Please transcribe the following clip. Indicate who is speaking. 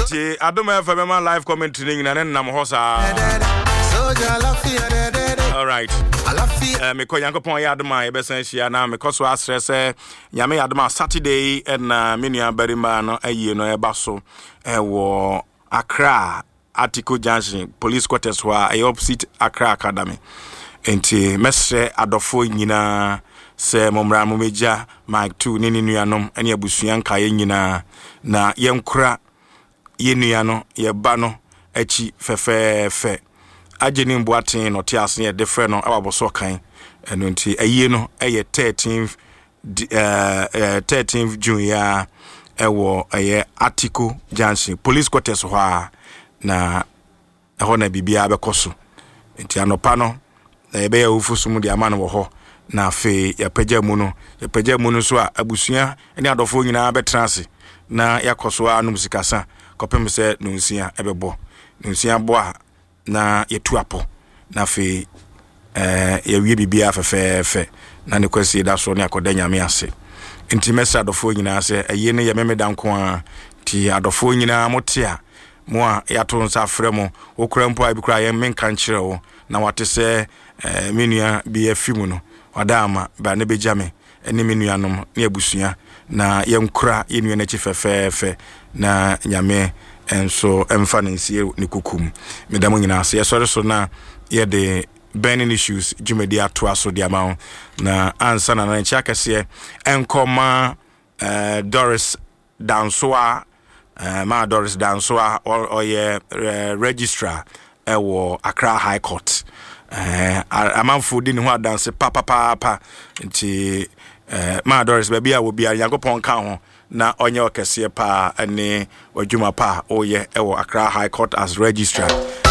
Speaker 1: Enti Adoma FM live commentary nyina ne nam ho saa. All right. Me ko Yankopon ya Adoma e besan hia na me ko so asrese nyame Adoma Saturday na me nua barima no ayi no e ba so wo Accra Article Junction Police Quarters wa opposite Accra Academy. Enti mesre adofo nyina se momra momeja Mike 2 ni nuanom ene abusuan kae nyina na yenkura ye nuano ye ba no achi fefefe ageni mboaten no te ase ye defre no ababoso kan eno nti aye no eye 13th June ya ewo eye Article Junction Police Quarters ho na eho na bibia bekoso nti anopa no na ebe ya ufusumu di amana wo ho na afi ya pagya mu no so a abusua ene adofo nyina betrase na yakoso anum sikasa kopem se nunsia ebebo nunsia bo a na yetu apo na afi ya wie bibia fefefe na ne kwasi da so ne akoda nyame ase nti mesa adofo nyina ase eye ne ye memeda nko a ti adofo nyina motia mo a yato nsa afre mo okura mpo abikura ye menka nkire wo na wate se menua bi afimu no wadama ba ne bejame ene menuanom ne abusua na yenkura yenua na chi fefefe na nyame enso emfa ne nsie ne kukum medamo nyina ase yesore so na ye de burning issues jumedi ato aso de amawo na ansa na na ncha kase enkoma Doris Dansoa ma Doris Dansoa or ye registrar ewo Accra High Court amanfo di ne ho adanse papa nti ma Doris baby a wo bia Yankopon ka ho na onye okese pa ane wadwuma pa oye ewo Accra High Court as registrar